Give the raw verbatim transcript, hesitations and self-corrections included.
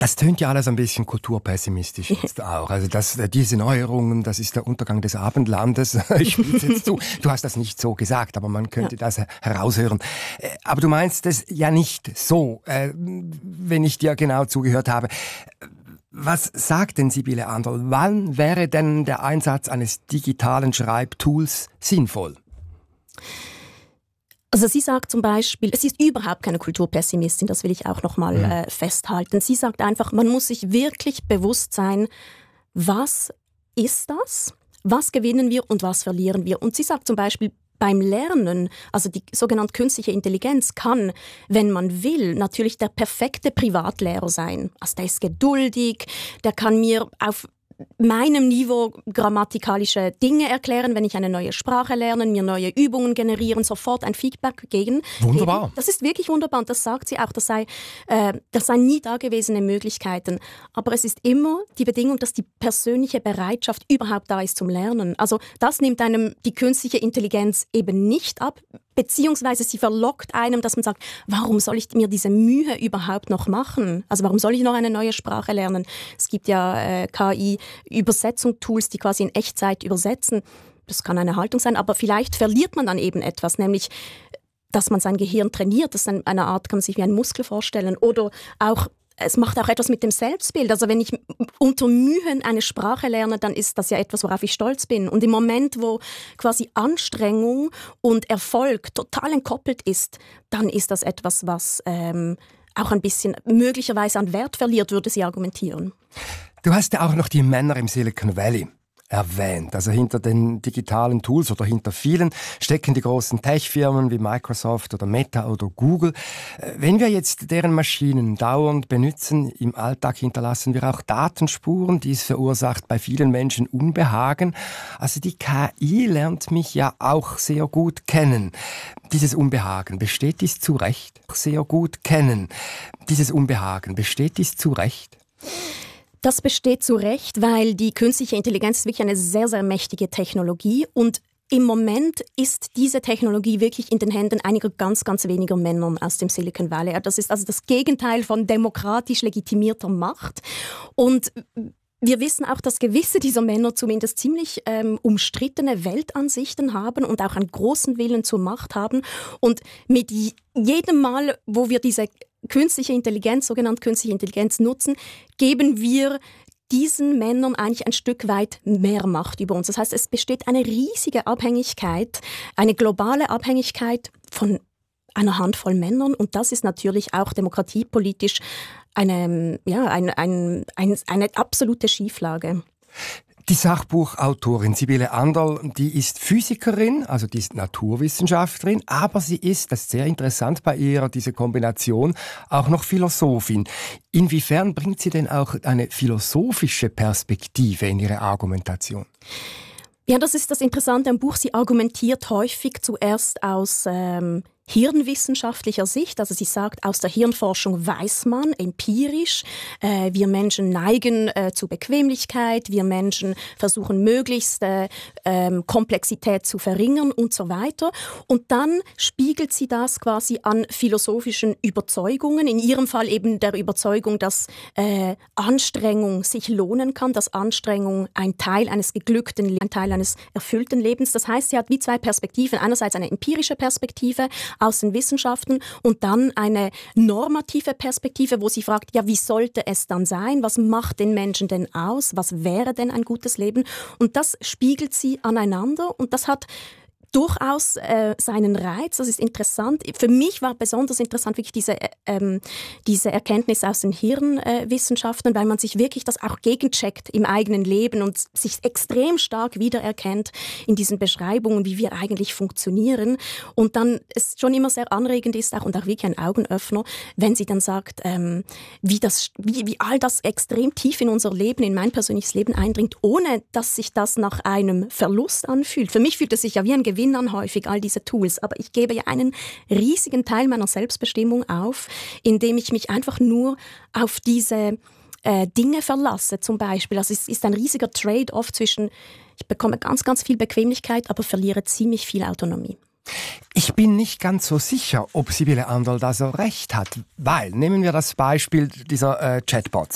Das tönt ja alles ein bisschen kulturpessimistisch jetzt auch. Also das, diese Neuerungen, das ist der Untergang des Abendlandes. Ich spiele es jetzt zu. Du hast das nicht so gesagt, aber man könnte ja. das heraushören. Aber du meinst es ja nicht so, wenn ich dir genau zugehört habe. Was sagt denn Sibylle Anderl? Wann wäre denn der Einsatz eines digitalen Schreibtools sinnvoll? Also sie sagt zum Beispiel, es ist überhaupt keine Kulturpessimistin, das will ich auch nochmal mhm. äh, festhalten. Sie sagt einfach, man muss sich wirklich bewusst sein, was ist das, was gewinnen wir und was verlieren wir. Und sie sagt zum Beispiel, beim Lernen, also die sogenannte künstliche Intelligenz kann, wenn man will, natürlich der perfekte Privatlehrer sein. Also der ist geduldig, der kann mir auf meinem Niveau grammatikalische Dinge erklären, wenn ich eine neue Sprache lerne, mir neue Übungen generieren, sofort ein Feedback geben. Wunderbar. Das ist wirklich wunderbar und das sagt sie auch, das sei, äh, das seien nie dagewesene Möglichkeiten. Aber es ist immer die Bedingung, dass die persönliche Bereitschaft überhaupt da ist zum Lernen. Also das nimmt einem die künstliche Intelligenz eben nicht ab, beziehungsweise sie verlockt einem, dass man sagt, warum soll ich mir diese Mühe überhaupt noch machen? Also warum soll ich noch eine neue Sprache lernen? Es gibt ja äh, K I-Übersetzung-Tools, die quasi in Echtzeit übersetzen. Das kann eine Haltung sein, aber vielleicht verliert man dann eben etwas, nämlich dass man sein Gehirn trainiert. Das ist eine Art, kann man sich wie ein Muskel vorstellen. Oder auch es macht auch etwas mit dem Selbstbild. Also wenn ich unter Mühen eine Sprache lerne, dann ist das ja etwas, worauf ich stolz bin. Und im Moment, wo quasi Anstrengung und Erfolg total entkoppelt ist, dann ist das etwas, was ähm, auch ein bisschen möglicherweise an Wert verliert, würde sie argumentieren. Du hast ja auch noch die Männer im Silicon Valley erwähnt. Also hinter den digitalen Tools oder hinter vielen stecken die großen Tech-Firmen wie Microsoft oder Meta oder Google. Wenn wir jetzt deren Maschinen dauernd benutzen, im Alltag hinterlassen wir auch Datenspuren. Dies verursacht bei vielen Menschen Unbehagen. Also die K I lernt mich ja auch sehr gut kennen. Dieses Unbehagen, besteht dies zu Recht? Sehr gut kennen. Dieses Unbehagen, besteht dies zu Recht? Das besteht zu Recht, weil die künstliche Intelligenz ist wirklich eine sehr, sehr mächtige Technologie und im Moment ist diese Technologie wirklich in den Händen einiger ganz, ganz weniger Männern aus dem Silicon Valley. Das ist also das Gegenteil von demokratisch legitimierter Macht und wir wissen auch, dass gewisse dieser Männer zumindest ziemlich ähm, umstrittene Weltansichten haben und auch einen großen Willen zur Macht haben. Und mit jedem Mal, wo wir diese künstliche Intelligenz, sogenannte künstliche Intelligenz nutzen, geben wir diesen Männern eigentlich ein Stück weit mehr Macht über uns. Das heißt, es besteht eine riesige Abhängigkeit, eine globale Abhängigkeit von einer Handvoll Männern und das ist natürlich auch demokratiepolitisch eine, ja, ein, ein, ein, eine absolute Schieflage. Die Sachbuchautorin Sibylle Anderl, die ist Physikerin, also die ist Naturwissenschaftlerin, aber sie ist, das ist sehr interessant bei ihr, diese Kombination, auch noch Philosophin. Inwiefern bringt sie denn auch eine philosophische Perspektive in ihre Argumentation? Ja, das ist das Interessante am Buch. Sie argumentiert häufig zuerst aus ähm, hirnwissenschaftlicher Sicht. Also sie sagt, aus der Hirnforschung weiß man empirisch, äh, wir Menschen neigen äh, zu Bequemlichkeit, wir Menschen versuchen möglichst äh, ähm, Komplexität zu verringern und so weiter. Und dann spiegelt sie das quasi an philosophischen Überzeugungen. In ihrem Fall eben der Überzeugung, dass äh, Anstrengung sich lohnen kann, dass Anstrengung ein Teil eines geglückten, ein Teil eines erfüllten Lebens. Das heißt, sie hat wie zwei Perspektiven. Einerseits eine empirische Perspektive aus den Wissenschaften und dann eine normative Perspektive, wo sie fragt, ja, wie sollte es dann sein? Was macht den Menschen denn aus? Was wäre denn ein gutes Leben? Und das spiegelt sie aneinander und das hat durchaus äh, seinen Reiz, das ist interessant. Für mich war besonders interessant wirklich diese, äh, ähm, diese Erkenntnis aus den Hirnwissenschaften, äh, weil man sich wirklich das auch gegencheckt im eigenen Leben und sich extrem stark wiedererkennt in diesen Beschreibungen, wie wir eigentlich funktionieren. Und dann es schon immer sehr anregend ist auch und auch wirklich ein Augenöffner, wenn sie dann sagt, ähm, wie, das, wie, wie all das extrem tief in unser Leben, in mein persönliches Leben eindringt, ohne dass sich das nach einem Verlust anfühlt. Für mich fühlt es sich ja wie ein Gewinn an häufig, all diese Tools. Aber ich gebe ja einen riesigen Teil meiner Selbstbestimmung auf, indem ich mich einfach nur auf diese äh, Dinge verlasse, zum Beispiel. Also es ist ein riesiger Trade-off zwischen, ich bekomme ganz, ganz viel Bequemlichkeit, aber verliere ziemlich viel Autonomie. Ich bin nicht ganz so sicher, ob Sibylle Anderl da so recht hat, weil, nehmen wir das Beispiel dieser äh, Chatbots.